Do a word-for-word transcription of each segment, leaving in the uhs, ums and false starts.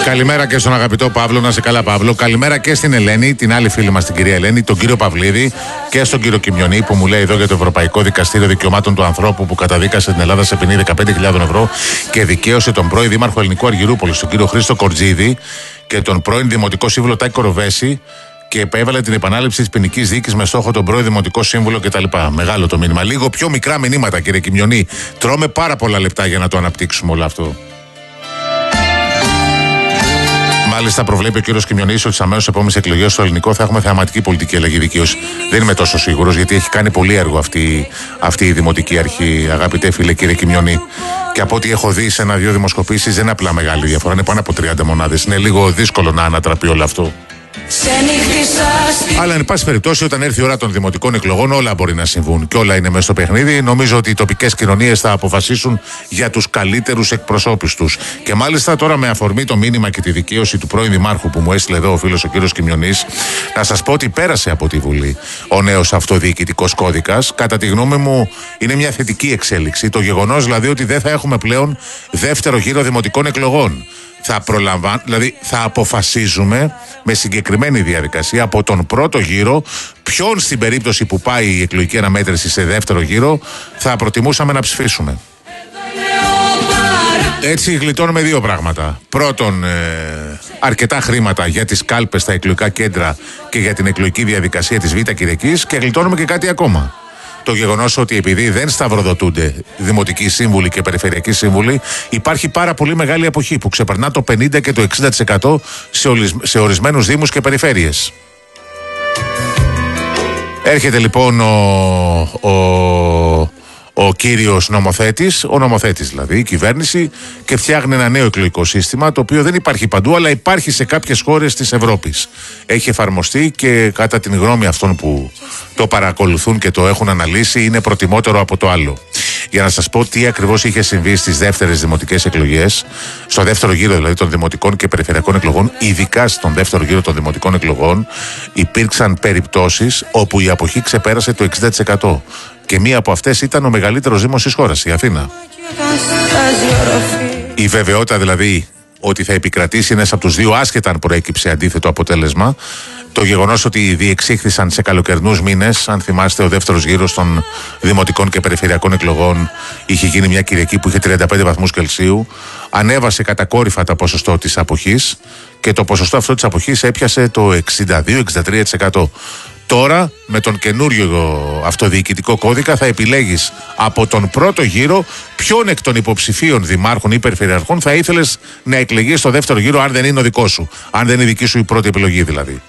Καλημέρα και στον αγαπητό Παύλο, να είσαι καλά Παύλο. Καλημέρα και στην Ελένη, την άλλη φίλη μας την κυρία Ελένη, τον κύριο Παυλίδη και στον κύριο Κιμιονή που μου λέει εδώ για το Ευρωπαϊκό Δικαστήριο Δικαιωμάτων του Ανθρώπου που καταδίκασε την Ελλάδα σε ποινή δεκαπέντε χιλιάδες ευρώ και δικαίωσε τον πρώην Δήμαρχο Ελληνικού Αργυρούπολης, τον κύριο Χρήστο Κορτζίδη και τον πρώην Δημοτικό Σύμβουλο Τάκη Κοροβέση και επέβαλε την επανάληψη της ποινικής δίκης με στόχο τον πρώην Δημοτικό Σύμβουλο κτλ. Μεγάλο το μήνυμα. Λίγο πιο μικρά μηνύματα, κύριε Κιμιονή. Τρώμε πάρα πολλά λεπτά για να το αναπτύξουμε όλο αυτό. Μάλιστα, προβλέπει ο κύριος Κιμιονής ότι στις αμέσως επόμενες εκλογές στο ελληνικό θα έχουμε θεαματική πολιτική αλλαγή δικαίωση. Δεν είμαι τόσο σίγουρος, γιατί έχει κάνει πολύ έργο αυτή, αυτή η δημοτική αρχή, αγαπητέ φίλε κύριε Κιμιονή. Και από ό,τι έχω δει σε ένα-δύο δημοσκοπήσεις, δεν είναι απλά μεγάλη διαφορά, είναι πάνω από τριάντα μονάδες. Είναι λίγο δύσκολο να ανατραπεί όλο αυτό. Αλλά, εν πάση περιπτώσει, όταν έρθει η ώρα των δημοτικών εκλογών, όλα μπορεί να συμβούν και όλα είναι μέσα στο παιχνίδι. Νομίζω ότι οι τοπικές κοινωνίες θα αποφασίσουν για τους καλύτερους εκπροσώπους τους. Και μάλιστα τώρα, με αφορμή το μήνυμα και τη δικαίωση του πρώην Δημάρχου που μου έστειλε εδώ ο φίλος ο κύριος Κιμιονής, να σας πω ότι πέρασε από τη Βουλή ο νέος αυτοδιοικητικός κώδικας. Κατά τη γνώμη μου, είναι μια θετική εξέλιξη. Το γεγονός δηλαδή ότι δεν θα έχουμε πλέον δεύτερο γύρο δημοτικών εκλογών. Θα προλαμβάνουμε, δηλαδή θα αποφασίζουμε με συγκεκριμένη διαδικασία από τον πρώτο γύρο ποιον στην περίπτωση που πάει η εκλογική αναμέτρηση σε δεύτερο γύρο θα προτιμούσαμε να ψηφίσουμε. Έτσι γλιτώνουμε δύο πράγματα. Πρώτον, ε, αρκετά χρήματα για τις κάλπες στα εκλογικά κέντρα και για την εκλογική διαδικασία της Β' Κυριακής και γλιτώνουμε και κάτι ακόμα. Το γεγονός ότι επειδή δεν σταυροδοτούνται δημοτικοί σύμβουλοι και περιφερειακοί σύμβουλοι, υπάρχει πάρα πολύ μεγάλη αποχή που ξεπερνά το πενήντα και το εξήντα τοις εκατό σε ορισμένους δήμους και περιφέρειες. Έρχεται λοιπόν ο, ο, ο κύριος νομοθέτης, ο νομοθέτης δηλαδή, η κυβέρνηση, και φτιάχνει ένα νέο εκλογικό σύστημα, το οποίο δεν υπάρχει παντού, αλλά υπάρχει σε κάποιες χώρες της Ευρώπης. Έχει εφαρμοστεί και κατά την γνώμη αυτών που το παρακολουθούν και το έχουν αναλύσει, είναι προτιμότερο από το άλλο. Για να σας πω τι ακριβώς είχε συμβεί στις δεύτερες δημοτικές εκλογές, στο δεύτερο γύρο δηλαδή των δημοτικών και περιφερειακών εκλογών, ειδικά στον δεύτερο γύρο των δημοτικών εκλογών, υπήρξαν περιπτώσεις όπου η αποχή ξεπέρασε το εξήντα τοις εκατό. Και μία από αυτές ήταν ο μεγαλύτερος δήμος της χώρας, η Αθήνα. Η βεβαιότητα δηλαδή ότι θα επικρατήσει ένας από τους δύο, άσχετα αν προέκυψε αντίθετο αποτέλεσμα. Το γεγονός ότι διεξήχθησαν σε καλοκαιρινούς μήνες, αν θυμάστε, ο δεύτερος γύρος των δημοτικών και περιφερειακών εκλογών είχε γίνει μια Κυριακή που είχε τριάντα πέντε βαθμούς Κελσίου, ανέβασε κατακόρυφα το ποσοστό της αποχής και το ποσοστό αυτό της αποχής έπιασε το εξήντα δύο με εξήντα τρία τοις εκατό. Τώρα, με τον καινούριο αυτοδιοικητικό κώδικα, θα επιλέγεις από τον πρώτο γύρο ποιον εκ των υποψηφίων δημάρχων ή περιφερειαρχών θα ήθελες να εκλεγείς στο δεύτερο γύρο, αν δεν είναι ο δικός σου. Αν δεν είναι η δική σου η πρώτη επιλογή δηλαδή.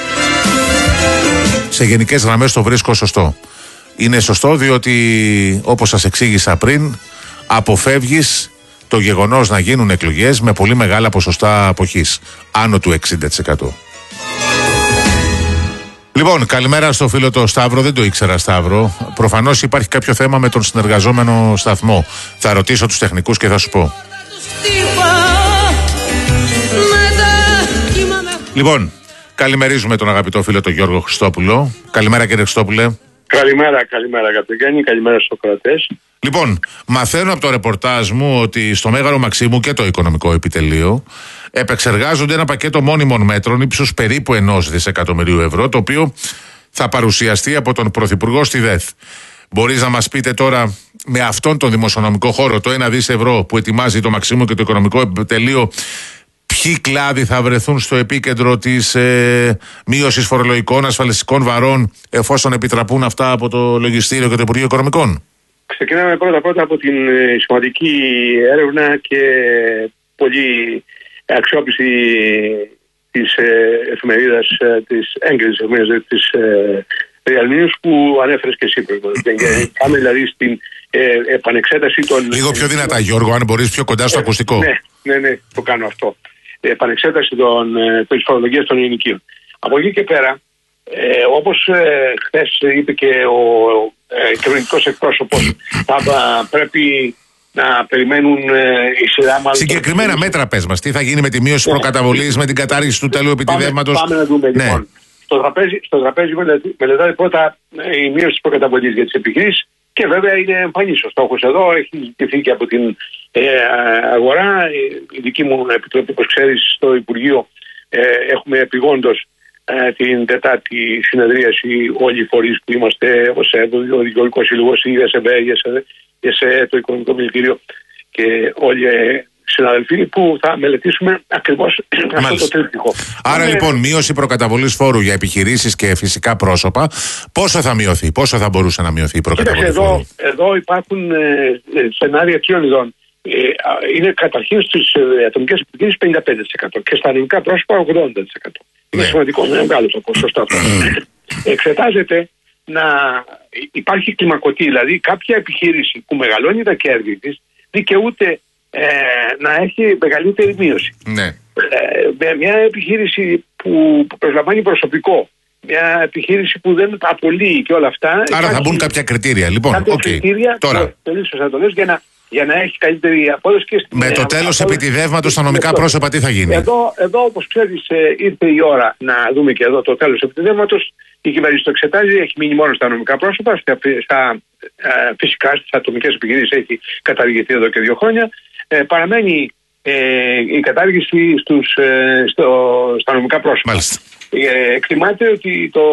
Σε γενικές γραμμές το βρίσκω σωστό. Είναι σωστό διότι, όπως σας εξήγησα πριν, αποφεύγεις το γεγονός να γίνουν εκλογές με πολύ μεγάλα ποσοστά αποχής, άνω του εξήντα τοις εκατό. Λοιπόν, καλημέρα στο φίλο το Σταύρο, δεν το ήξερα Σταύρο. Προφανώς υπάρχει κάποιο θέμα με τον συνεργαζόμενο σταθμό. Θα ρωτήσω τους τεχνικούς και θα σου πω. Λοιπόν, καλημερίζουμε τον αγαπητό φίλο τον Γιώργο Χριστόπουλο. Καλημέρα κύριε Χριστόπουλε. Καλημέρα, καλημέρα αγαπητέ Γιάννη, καλημέρα στους ακροατές. Λοιπόν, μαθαίνω από το ρεπορτάζ μου ότι στο Μέγαρο Μαξίμου και το Οικονομικό Επιτελείο επεξεργάζονται ένα πακέτο μόνιμων μέτρων ύψους περίπου ενός δισεκατομμυρίου ευρώ, το οποίο θα παρουσιαστεί από τον Πρωθυπουργό στη ΔΕΘ. Μπορείς να μας πείτε τώρα, με αυτόν τον δημοσιονομικό χώρο, το ένα δις ευρώ που ετοιμάζει το Μαξίμου και το Οικονομικό Επιτελείο, ποιοι κλάδοι θα βρεθούν στο επίκεντρο της ε, μείωσης φορολογικών ασφαλιστικών βαρών, εφόσον επιτραπούν αυτά από το Λογιστήριο και το Υπουργείο Οικονομικών? Ξεκινάμε πρώτα-πρώτα από την σημαντική έρευνα και πολύ αξιόπιστη της εφημερίδας, της έγκρισης εφημερίδας της Real News που ανέφερες και εσύ προηγουμένως. Πάμε δηλαδή στην ε, επανεξέταση των... Λίγο πιο δυνατά Γιώργο, αν μπορείς πιο κοντά στο ε, ακουστικό. Ναι, ναι, ναι, το κάνω αυτό. Επανεξέταση των, της φορολογίας των ενοικίων. Από εκεί και πέρα, ε, όπως ε, χθες είπε και ο ε, κυβερνητικός εκπρόσωπος, θα πρέπει να περιμένουν ε, η σειρά μάλλον... Συγκεκριμένα μέτρα πες μας, τι θα γίνει με τη μείωση ναι, προκαταβολής, με την κατάργηση του τέλου επιτιδεύματος. Πάμε, πάμε να δούμε ναι. λοιπόν. Στο τραπέζι, στο τραπέζι μελετάται πρώτα η μείωση της προκαταβολής για τις επιχειρήσεις και βέβαια είναι εμφανής ο στόχος εδώ, έχει ζητηθεί και από την ε, αγορά. Η δική μου επιτροπή, όπως ξέρεις, στο Υπουργείο ε, έχουμε επιγόντως ε, την τετάρτη συνεδρίαση όλοι οι φορείς που είμαστε, ο ΣΕΔ, ο Δικαιολογικός Σύλλογος, η ΕΣΕΒΕ, η ΕΣΕ, το Οικονομικό Μιλητήριο και όλοι ε, συναδελφοί που θα μελετήσουμε ακριβώς αυτό το τρίπτυχο. Άρα είναι... λοιπόν, μείωση προκαταβολής φόρου για επιχειρήσεις και φυσικά πρόσωπα, πόσο θα μειωθεί, πόσο θα μπορούσε να μειωθεί η προκαταβολή εδώ, φόρου? εδώ υπάρχουν ε, σενάρια τριών ειδών. Ε, είναι καταρχήν στις ε, ατομικές επιχειρήσεις πενήντα πέντε τοις εκατό και στα ελληνικά πρόσωπα ογδόντα τοις εκατό. Ναι. Είναι σημαντικό, είναι μεγάλο το ποσοστό αυτό. Εξετάζεται να υπάρχει κλιμακωτή, δηλαδή κάποια επιχείρηση που μεγαλώνει τα κέρδη της δικαιούται ε, να έχει μεγαλύτερη μείωση. Ναι. Ε, μια επιχείρηση που προσλαμβάνει προσωπικό, μια επιχείρηση που δεν απολύει και όλα αυτά. Άρα υπάρχει, θα μπουν κάποια κριτήρια. Λοιπόν, κάποια okay. κριτήρια, Τώρα. πολύ σωστά το λες, για να, για να έχει καλύτερη απόδοση και στην. Με το τέλος επιτιδεύματος στα νομικά πρόσωπα τι θα γίνει? Εδώ, εδώ όπως ξέρεις, ήρθε η ώρα να δούμε και εδώ το τέλος επιτιδεύματος. Η κυβέρνηση το εξετάζει, έχει μείνει μόνο στα νομικά πρόσωπα, στα, στα, φυσικά στις ατομικές επιχειρήσεις έχει καταργηθεί εδώ και δύο χρόνια. Ε, παραμένει ε, η κατάργηση στους, ε, στο, στα νομικά πρόσωπα. Μάλιστα. Ε, εκτιμάται ότι το,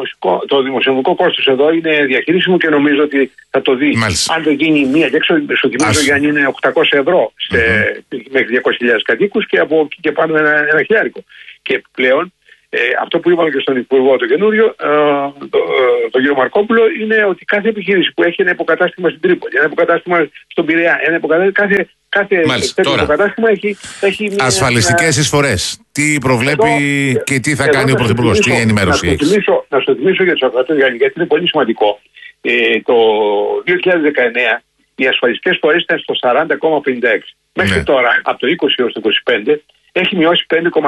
το δημοσιονομικό κόστος εδώ είναι διαχειρίσιμο και νομίζω ότι θα το δει. Μάλιστα. Αν δεν γίνει μία και έξω, σου θυμίζω για αν είναι οκτακόσια ευρώ σε, mm-hmm. μέχρι διακόσιες χιλιάδες κατοίκους και από εκεί και πάνω ένα, ένα χιλιάρικο. Και πλέον ε, αυτό που είπαμε και στον Υπουργό το καινούριο, ε, το, ε, τον κύριο Μαρκόπουλο, είναι ότι κάθε επιχείρηση που έχει ένα υποκατάστημα στην Τρίπολη, ένα υποκατάστημα στον Πειραιά, ένα υποκατάστημα, κάθε Κάθε τέτοιο υποκατάστημα έχει, έχει μια... Ασφαλιστικές εισφορές. Τι προβλέπει εδώ, και τι θα κάνει ο Πρωθυπουργός, τι ενημέρωση έχει? Να σου θυμίσω για τους ακροατές, γιατί είναι πολύ σημαντικό. Ε, το δύο χιλιάδες δεκαεννέα οι ασφαλιστικές εισφορές ήταν στο σαράντα κόμμα πενήντα έξι. Μέχρι ναι. τώρα, από το είκοσι έως το είκοσι πέντε, έχει μειώσει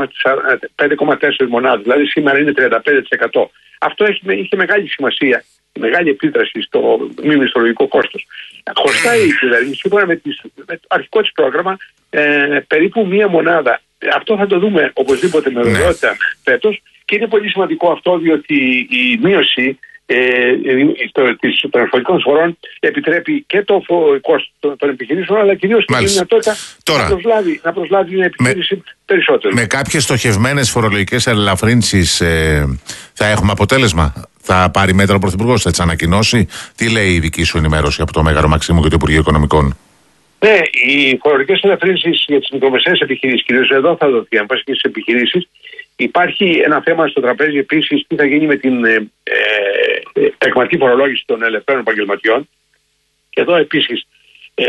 πέντε κόμμα τέσσερα μονάδες. Δηλαδή σήμερα είναι τριάντα πέντε τοις εκατό. Αυτό έχει, είχε μεγάλη σημασία, μεγάλη επίδραση στο μη μισθολογικό κόστος. Χρωστάει η κυβέρνηση σύμφωνα με, με το αρχικό της πρόγραμμα ε, περίπου μία μονάδα. Αυτό θα το δούμε οπωσδήποτε με βεβαιότητα ναι. φέτος και είναι πολύ σημαντικό αυτό, διότι η μείωση ε, των ασφαλιστικών εισφορών επιτρέπει και το κόστος των επιχειρήσεων, αλλά κυρίως τη δυνατότητα να προσλάβει, να προσλάβει μια επιχείρηση με, περισσότερο. Με κάποιες στοχευμένες φορολογικές ελαφρύνσεις ε, θα έχουμε αποτέλεσμα? Θα πάρει μέτρα ο Πρωθυπουργός, θα τις ανακοινώσει? Τι λέει η δική σου ενημέρωση από το Μέγαρο Μαξίμου και το Υπουργείο Οικονομικών? Ναι, οι φορολογικές ελαφρύνσεις για τις μικρομεσαίες επιχειρήσεις, κυρίως εδώ θα δοθεί, αν πας και στις επιχειρήσεις. Υπάρχει ένα θέμα στο τραπέζι επίσης, τι θα γίνει με την ε, ε, εγματική φορολόγηση των ελευθέρων επαγγελματιών. Και εδώ επίσης ε,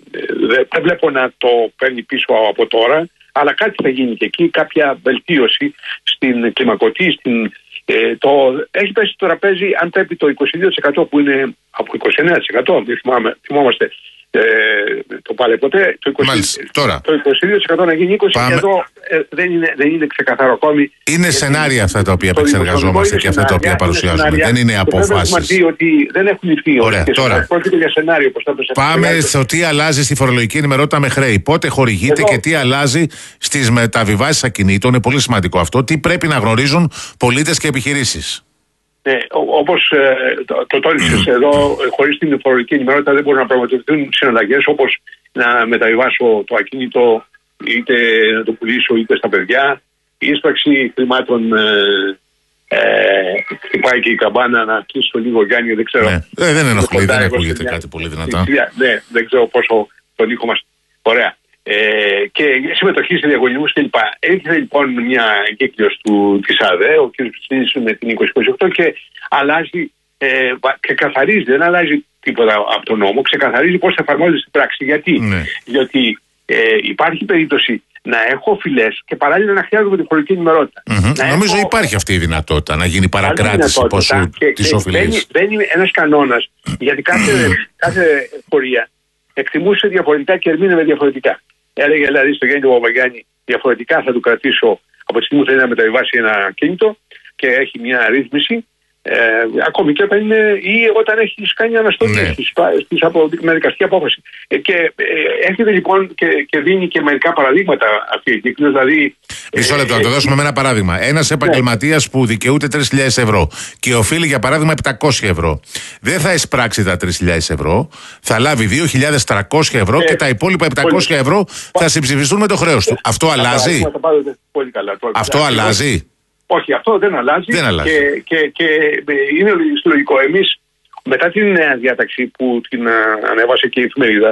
δεν βλέπω να το παίρνει πίσω από τώρα, αλλά κάτι θα γίνει και εκεί, κάποια βελτίωση στην κλιμακωτή, στην. Ε, το, έχει πέσει στο τραπέζι αν πρέπει το είκοσι δύο τοις εκατό που είναι από είκοσι εννέα τοις εκατό, δεν θυμάμαι, θυμόμαστε ε, το πάλι ποτέ, το είκοσι, Μάλιστα, τώρα. το είκοσι δύο τοις εκατό να γίνει είκοσι τοις εκατό. Εδώ ε, δεν, είναι, δεν είναι ξεκαθαρό ακόμη. Είναι σενάρια αυτά τα οποία επεξεργαζόμαστε και αυτά τα οποία παρουσιάζουμε. Δεν είναι αποφάσεις. Ότι δεν έχουν ληφθεί. Ωραία, τώρα. Για σενάριο, πώς θα πάμε στο τι αλλάζει στη φορολογική ενημερότητα με χρέη. Πότε χορηγείται εδώ. Και τι αλλάζει στις μεταβιβάσεις ακινήτων. Είναι πολύ σημαντικό αυτό. Τι πρέπει να γνωρίζουν πολίτες και επιχειρήσεις. Ναι, όπως ε, το, το τόνισες εδώ, χωρίς την φορολογική ενημερότητα δεν μπορούν να πραγματοποιηθούν συναλλαγές, όπως να μεταβιβάσω το ακίνητο, είτε να το πουλήσω είτε στα παιδιά. Η ίσπραξη χρημάτων ε, ε, χτυπάει και η καμπάνα, να κλείσω λίγο Γιάννη, δεν ξέρω. Ναι. Ε, δεν ενοχλεί, δεν ακούγεται κάτι πολύ δυνατά. Ναι, δεν ξέρω πόσο τον ήχο μας. Ωραία. Ε, και συμμετοχή σε διαγωνισμούς κλπ. Έρχεται λοιπόν μια εγκύκλειος του της ΑΔΕ, ο κ. Πιστίνης με την είκοσι είκοσι οκτώ και αλλάζει, ε, ξεκαθαρίζει, δεν αλλάζει τίποτα από τον νόμο, ξεκαθαρίζει πώς θα εφαρμόζεται στην πράξη. Γιατί, ναι. Γιατί ε, υπάρχει περίπτωση να έχω οφειλές και παράλληλα να χρειάζομαι τη φορολογική ενημερότητα. Mm-hmm. Νομίζω έχω... υπάρχει αυτή η δυνατότητα να γίνει παρακράτηση ποσού της οφειλής. Δεν είναι ένας κανόνας, γιατί κάθε, κάθε φορεία εκτιμούσε διαφορετικά και ερμήνευε διαφορετικά. Έλεγε δηλαδή στο Γέννη του Παπαγιάννη, διαφορετικά θα του κρατήσω από τη στιγμή που θέλει να μεταβιβάσει ένα κίνητο και έχει μια ρύθμιση. Ε, ακόμη και όταν είναι ή όταν έχει κάνει αναστολή ναι. στις από, με δικαστική απόφαση. Ε, και ε, έρχεται λοιπόν και, και δίνει και μερικά παραδείγματα αυτή η κύκλος. Δηλαδή, Μισό λεπτό, να το δώσουμε με ένα παράδειγμα. Ένας επαγγελματίας ναι. που δικαιούται τρεις χιλιάδες ευρώ και οφείλει για παράδειγμα επτακόσια ευρώ, δεν θα εισπράξει τα τρεις χιλιάδες ευρώ, θα λάβει δύο χιλιάδες τριακόσια ευρώ ε, και τα υπόλοιπα επτακόσια ευρώ θα συμψηφιστούν με το χρέος του. Αυτό αλλάζει. Πολύ καλά, αυτό αλλάζει. Όχι, αυτό δεν αλλάζει, δεν αλλάζει. Και, και, και είναι λογικό. Εμείς μετά την νέα διάταξη που την ανέβασε και η εφημερίδα,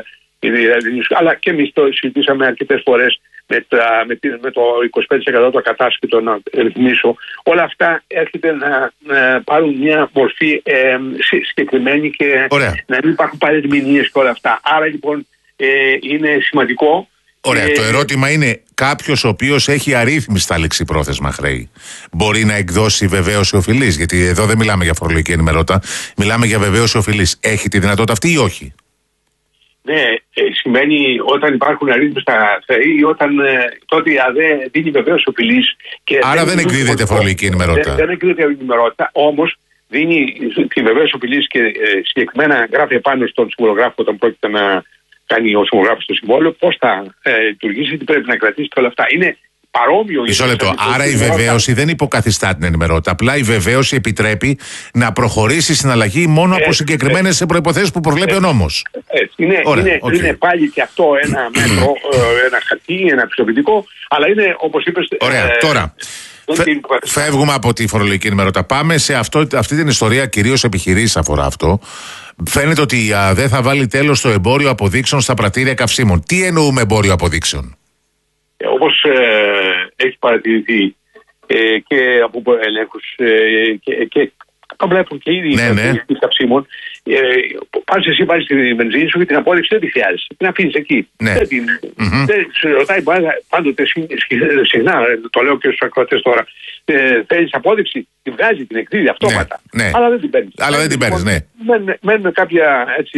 αλλά και εμείς το συζητήσαμε αρκετές φορές με, τα, με, την, με το είκοσι πέντε τοις εκατό το ακατάσχετο να ρυθμίσω, όλα αυτά έρχεται να, να πάρουν μια μορφή ε, συγκεκριμένη και Ωραία. να μην υπάρχουν παρερμηνίες και όλα αυτά. Άρα λοιπόν ε, είναι σημαντικό. Ωραία. Ε, το ερώτημα είναι, κάποιος ο οποίος έχει αρρύθμιστα ληξιπρόθεσμα χρέη μπορεί να εκδώσει βεβαίωση οφειλής? Γιατί εδώ δεν μιλάμε για φορολογική ενημερότητα, μιλάμε για βεβαίωση οφειλής. Έχει τη δυνατότητα αυτή ή όχι? Ναι, ε, σημαίνει όταν υπάρχουν αρρύθμιστα χρέη ή όταν ε, τότε η ΑΔΕ δίνει βεβαίωση οφειλής. Άρα δεν, δεν εκδίδεται φορολογική ενημερότητα. Δεν, δεν εκδίδεται ενημερότητα, όμως δίνει τη βεβαίωση οφειλής και ε, συγκεκριμένα γράφει επάνω στον συμβολογράφο όταν πρόκειται να κάνει ο συμβολγράφος το συμβόλαιο, πώς θα ε, λειτουργήσει, τι πρέπει να κρατήσει και όλα αυτά. Είναι παρόμοιο. Μισό λεπτό. Άρα η βεβαίωση δεν υποκαθιστά την ενημερότητα. Απλά η βεβαίωση επιτρέπει να προχωρήσει η συναλλαγή μόνο ε, από συγκεκριμένες ε, προϋποθέσεις που προβλέπει ε, ο νόμος. Ε, είναι, είναι, okay. είναι πάλι και αυτό ένα μέτρο, ε, ένα χαρτί, ένα πιστοποιητικό, αλλά είναι όπως είπες. Ωραία. Ε, Τώρα. Φε, φεύγουμε από τη φορολογική ενημερότητα. Πάμε σε αυτό, αυτή την ιστορία, κυρίως επιχειρήσεις αφορά αυτό. Φαίνεται ότι δεν θα βάλει τέλος στο εμπόριο αποδείξεων στα πρατήρια καυσίμων. Τι εννοούμε εμπόριο αποδείξεων? Ε, όπως ε, έχει παρατηρηθεί ε, και από ελέγχους ε, και, και το βλέπουν και ήδη ναι, ναι. οι καυσίμων, ε, πας εσύ βάζεις τη βενζίνη σου και την απόδειξη δεν τη χρειάζεσαι. Την αφήνεις εκεί. Ναι. Δεν την mm-hmm. δεν σε ρωτάει πάντοτε συχνά, το λέω και στους ακροατές τώρα, ε, θέλεις απόδειξη, τη βγάζει, την εκδίδει αυτόματα. Ναι, ναι. Αλλά δεν την παίρνεις. Αλλά δεν την παίρνεις, ναι. Μένουν, μένουν κάποια έτσι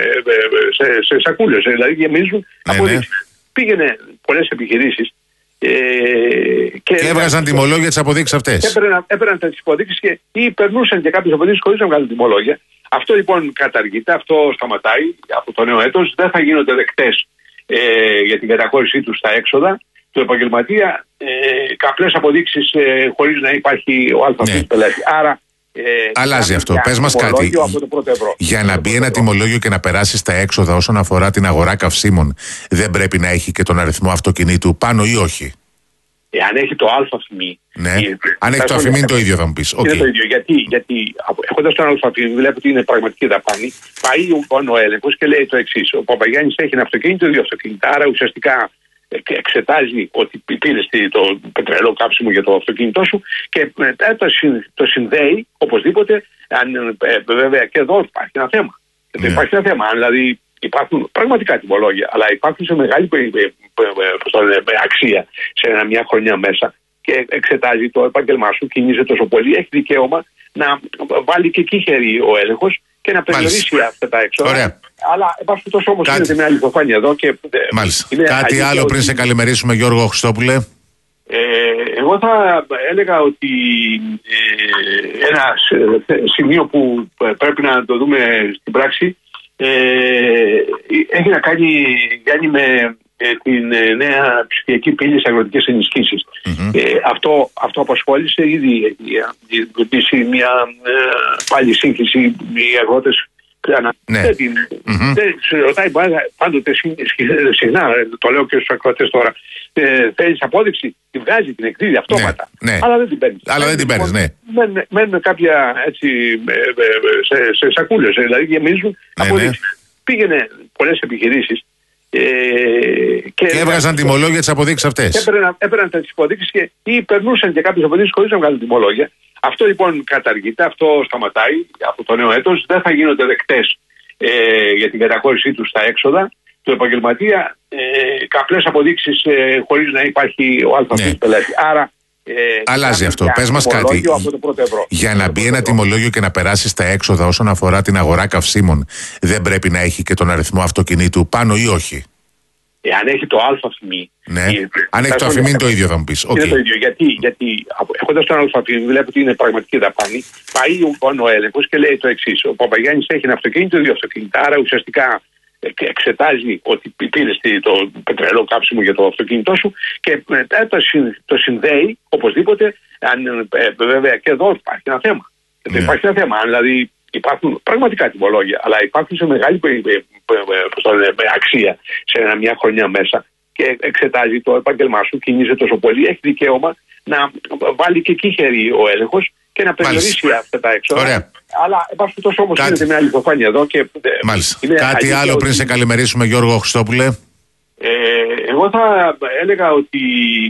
σε, σε σακούλες, δηλαδή γεμίζουν ναι, αποδείξεις. Ναι. Πήγαινε πολλές επιχειρήσεις ε, και, και έβγαζαν τιμολόγια τις αποδείξεις αυτές. Έπαιρναν, έπαιρναν τις αποδείξεις και, ή περνούσαν και κάποιες αποδείξεις χωρίς να βγάλουν τιμολόγια. Αυτό λοιπόν καταργείται, αυτό σταματάει από το νέο έτος. Δεν θα γίνονται δεκτές ε, για την καταχώρησή τους στα έξοδα του επαγγελματία ε, καπλές αποδείξεις ε, χωρίς να υπάρχει ο αλφαβήτης ναι. πελάτη. Άρα Ε, αλλάζει αυτό. Πες μας κάτι. Για να μπει ένα τιμολόγιο και να περάσει στα έξοδα όσον αφορά την αγορά καυσίμων, δεν πρέπει να έχει και τον αριθμό αυτοκινήτου πάνω ή όχι? Εάν έχει το αλφα-αφημί. Ναι. Η... Αν έχει το αφημί είναι το ίδιο, θα μου πεις. Είναι okay. το ίδιο. Γιατί, γιατί έχοντας τον αλφα-αφημί, βλέπω ότι είναι πραγματική δαπάνη. Πάει ο, ο έλεγχος και λέει το εξής: ο Παπαγιάννης έχει ένα αυτοκίνητο, δύο αυτοκίνητα. Άρα ουσιαστικά εξετάζει ότι πήρες το πετρελαίο κάψιμο για το αυτοκίνητό σου και μετά το, το συνδέει οπωσδήποτε. Αν, ε, βέβαια και εδώ υπάρχει ένα θέμα. Yeah. Υπάρχει ένα θέμα. Δηλαδή υπάρχουν πραγματικά τιμολόγια, αλλά υπάρχουν σε μεγάλη ε, ε, ε, ε, αξία σε μια χρονιά μέσα και εξετάζει το επάγγελμά σου, κινείσαι τόσο πολύ, έχει δικαίωμα να βάλει και εκεί χέρι ο έλεγχος και να περιορίσει αυτά τα έξοδα. Ωραία. Αλλά υπάρχει τόσο όμως Κάτι... είναι μια άλλη προφάνεια εδώ. Και... Κάτι άλλο πριν ότι... σε καλημερίσουμε, Γιώργο Χριστόπουλε? Ε, εγώ θα έλεγα ότι ε, ένα σημείο που πρέπει να το δούμε στην πράξη ε, έχει να κάνει, κάνει με ε, την ε, νέα ψηφιακή πύλη στις αγροτικές ενισχύσεις. Mm-hmm. Ε, αυτό, αυτό απασχόλησε ήδη ε, μια ε, πάλι σύγχυση οι αγρότες. Ναι. Δεν την mm-hmm. ρωτάει πάντοτε συχνά, το λέω και στους ακροατές τώρα, ε, θέλεις απόδειξη, τη βγάζει, την εκδίδει αυτόματα. Ναι. Αλλά δεν την παίρνεις. Αλλά δεν την παίρνεις, ναι. Μένουν, μένουν κάποια έτσι σε, σε σακούλες, δηλαδή γεμίζουν ναι, αποδείξεις. Ναι. Πήγαινε πολλές επιχειρήσεις ε, και, και έβγαζαν τιμολόγια τις αποδείξεις αυτές. Έπαιρναν, έπαιρναν τις αποδείξεις και ή περνούσαν και κάποιες αποδείξεις χωρίς να βγάλουν τιμολόγια. Αυτό λοιπόν καταργείται, αυτό σταματάει από το νέο έτος. Δεν θα γίνονται δεκτές ε, για την καταχώρησή τους στα έξοδα του επαγγελματία ε, καπλές αποδείξεις ε, χωρίς να υπάρχει ο αλφαβήτης ναι. πελάτη. Άρα ε, αλλάζει αυτό. Πες μας κάτι. Για να μπει ένα τιμολόγιο και να περάσει στα έξοδα όσον αφορά την αγορά καυσίμων, δεν πρέπει να έχει και τον αριθμό αυτοκινήτου πάνω ή όχι? Εάν έχει το αλφα-φυμή. Ναι. Αν έχει το αφημί είναι το ίδιο, θα μου πει. Είναι το ίδιο. Γιατί, γιατί έχοντας τον αλφα-φυμή, βλέπει ότι είναι πραγματική δαπάνη, πάει ο, ο έλεγχος και λέει το εξής. Ο Παπαγιάννης έχει ένα αυτοκίνητο, δύο αυτοκίνητα. Άρα ουσιαστικά εξετάζει ότι πήρε το πετρελαίο κάψιμο για το αυτοκίνητό σου και μετά το, το συνδέει οπωσδήποτε. Αν, βέβαια και εδώ υπάρχει ένα θέμα. Yeah. Υπάρχει ένα θέμα. Δηλαδή υπάρχουν πραγματικά τιμολόγια, αλλά υπάρχουν σε μεγάλη αξία σε μια χρονιά μέσα και εξετάζει το επάγγελμά σου, κινείσαι τόσο πολύ, έχει δικαίωμα να βάλει και εκεί χέρι ο έλεγχος και να περιορίσει Μάλιστα. αυτά τα έξοδα. Ωραία. Αλλά υπάρχει τόσο όμως Κάτι... είναι μια αληθοφάνεια εδώ και. Μάλιστα. Κάτι άλλο πριν ότι... σε καλημερίσουμε, Γιώργο Χριστόπουλε. Ε, εγώ θα έλεγα ότι